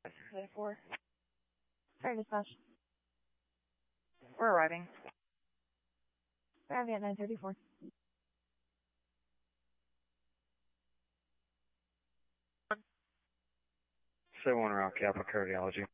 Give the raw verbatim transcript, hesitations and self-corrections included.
thirty-four. Sorry, dispatch. We're arriving. Arriving at nine thirty-four. seven one around Capital Cardiology.